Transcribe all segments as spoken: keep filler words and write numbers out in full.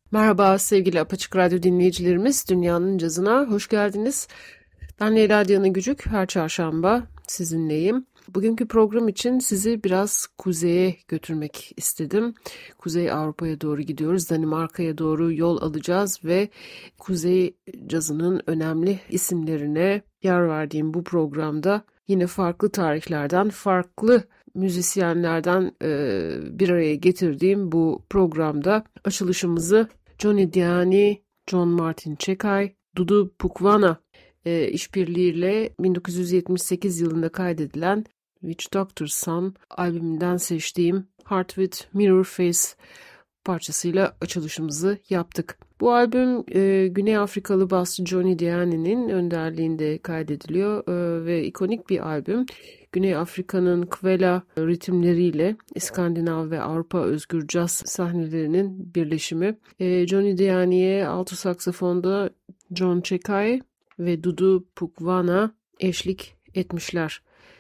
Merhaba sevgili Apaçık Radyo dinleyicilerimiz, Dünyanın Cazına hoş geldiniz. Ben Leyla Diana Gücük, her çarşamba sizinleyim. Bugünkü program için sizi biraz kuzeye götürmek istedim. Kuzey Avrupa'ya doğru gidiyoruz, Danimarka'ya doğru yol alacağız ve Kuzey cazının önemli isimlerine yer verdiğim bu programda yine farklı tarihlerden, farklı müzisyenlerden e, bir araya getirdiğim bu programda açılışımızı Johnny Diani, John Martin Çekay, Dudu Pukvana e, işbirliğiyle bin dokuz yüz yetmiş sekiz yılında kaydedilen Witch Doctor's Son albümünden seçtiğim Heart with Mirror Face parçasıyla açılışımızı yaptık. Bu albüm e, Güney Afrikalı basçı Johnny Diani'nin önderliğinde kaydediliyor e, ve ikonik bir albüm. Güney Afrika'nın Kwela ritimleriyle İskandinav ve Avrupa özgür caz sahnelerinin birleşimi. E, Johnny Diani'ye alto saksafonda John Çekay ve Dudu Pukvana eşlik etmişler.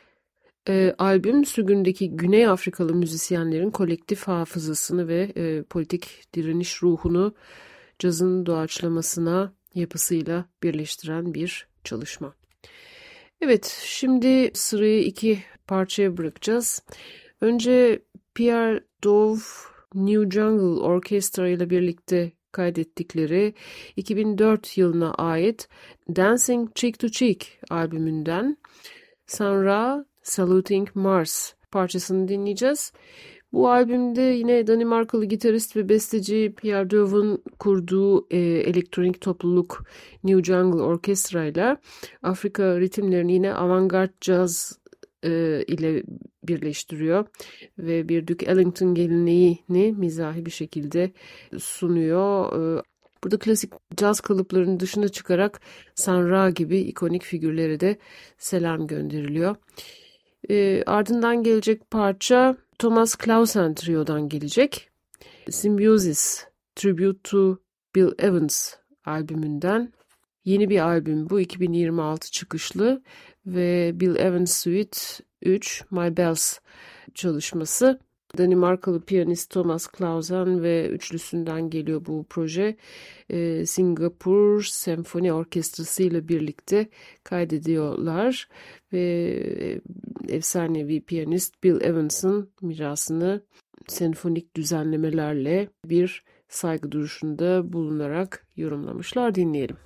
E, albüm sürgündeki Güney Afrikalı müzisyenlerin kolektif hafızasını ve e, politik direniş ruhunu cazın doğaçlamasına yapısıyla birleştiren bir çalışma. Evet, şimdi sırayı iki parçaya bırakacağız. Önce Pierre Dove New Jungle Orchestra ile birlikte kaydettikleri iki bin dört yılına ait Dancing Cheek to Cheek albümünden sonra Saluting Mars parçasını dinleyeceğiz. Bu albümde yine Danimarkalı gitarist ve besteci Pierre Dove'un kurduğu e, elektronik topluluk New Jungle Orchestra ile Afrika ritimlerini yine avantgard caz e, ile birleştiriyor ve bir Duke Ellington geleneğini mizahi bir şekilde sunuyor. E, Burada klasik caz kalıplarının dışına çıkarak Sun Ra gibi ikonik figürlere de selam gönderiliyor. E, ardından gelecek parça Thomas Clausen Trio'dan gelecek. Symbiosis, Tribute to Bill Evans albümünden. Yeni bir albüm bu, iki bin yirmi altı çıkışlı ve Bill Evans Suite üç My Bells çalışması. Danimarkalı piyanist Thomas Clausen ve üçlüsünden geliyor bu proje. Ee, Singapur Senfoni Orkestrası ile birlikte kaydediyorlar ve efsanevi piyanist Bill Evans'ın mirasını senfonik düzenlemelerle bir saygı duruşunda bulunarak yorumlamışlar. Dinleyelim.